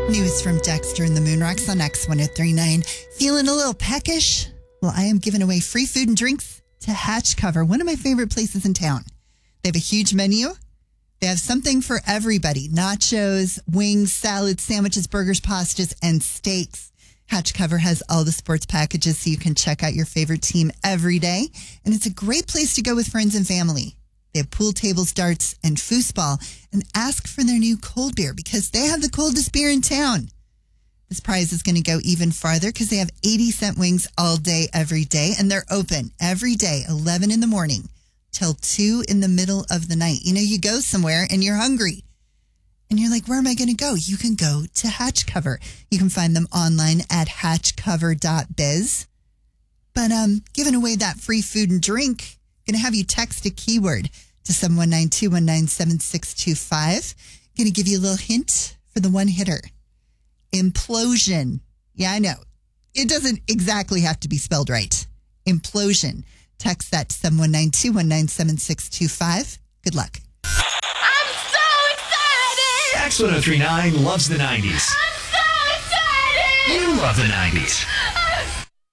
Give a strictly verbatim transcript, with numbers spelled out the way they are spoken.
News from Dexter and the Moonrocks on X one oh three point nine. Feeling a little peckish? Well, I am giving away free food and drinks to Hatch Cover, one of my favorite places in town. They have a huge menu. They have something for everybody. Nachos, wings, salads, sandwiches, burgers, pastas, and steaks. Hatch Cover has all the sports packages so you can check out your favorite team every day. And it's a great place to go with friends and family. They have pool tables, darts, and foosball. And ask for their new cold beer because they have the coldest beer in town. This prize is going to go even farther because they have eighty cent wings all day, every day. And they're open every day, eleven in the morning till two in the middle of the night. You know, you go somewhere and you're hungry. And you're like, where am I going to go? You can go to Hatch Cover. You can find them online at hatch cover dot biz. But um, giving away that free food and drink, going to have you text a keyword to seven one nine, two one nine, seven six two five. Going to give you a little hint for the one hitter. Implosion. Yeah, I know. It doesn't exactly have to be spelled right. Implosion. Text that to seven one nine, two one nine, seven six two five. Good luck. I'm so excited! X one oh three point nine loves the nineties. I'm so excited! You love the nineties.